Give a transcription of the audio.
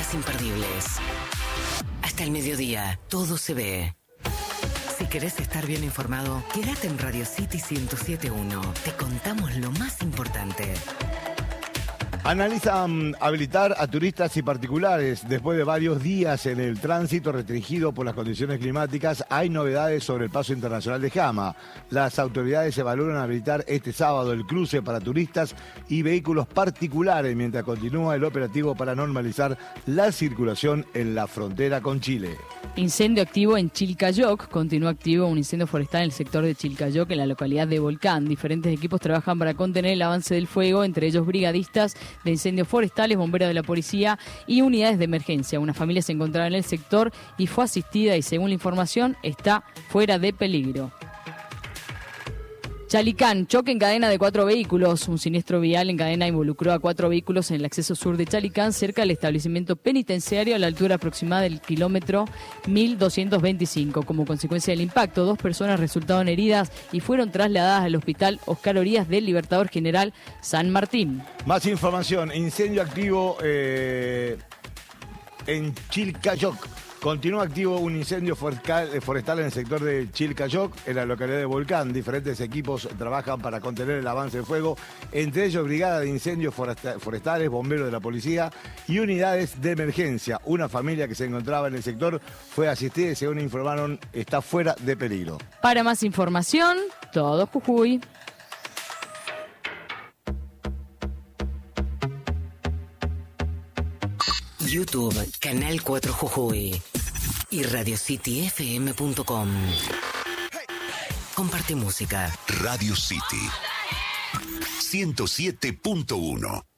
noticias imperdibles. Hasta el mediodía, todo se ve. Si querés estar bien informado, quédate en Radio City 107.1. Te contamos lo más importante. Analizan habilitar a turistas y particulares. Después de varios días en el tránsito restringido por las condiciones climáticas, hay novedades sobre el paso internacional de Jama. Las autoridades evalúan habilitar este sábado el cruce para turistas y vehículos particulares mientras continúa el operativo para normalizar la circulación en la frontera con Chile. Incendio activo en Chilcayoc. Continúa activo un incendio forestal en el sector de Chilcayoc, en la localidad de Volcán. Diferentes equipos trabajan para contener el avance del fuego, entre ellos brigadistas de incendios forestales, bomberos de la policía y unidades de emergencia. Una familia se encontraba en el sector y fue asistida y, según la información, está fuera de peligro. Chalicán, choque en cadena de 4 vehículos. Un siniestro vial en cadena involucró a 4 vehículos en el acceso sur de Chalicán, cerca del establecimiento penitenciario, a la altura aproximada del kilómetro 1225. Como consecuencia del impacto, 2 personas resultaron heridas y fueron trasladadas al hospital Oscar Orías del Libertador General San Martín. Más información, incendio activo en Chilcayoc. Continúa activo un incendio forestal en el sector de Chilcayoc, en la localidad de Volcán. Diferentes equipos trabajan para contener el avance del fuego, entre ellos brigada de incendios forestales, bomberos de la policía y unidades de emergencia. Una familia que se encontraba en el sector fue asistida y, según informaron, está fuera de peligro. Para más información, todo Jujuy. YouTube, Canal 4 Jujuy y RadioCityFM.com. Comparte música. Radio City 107.1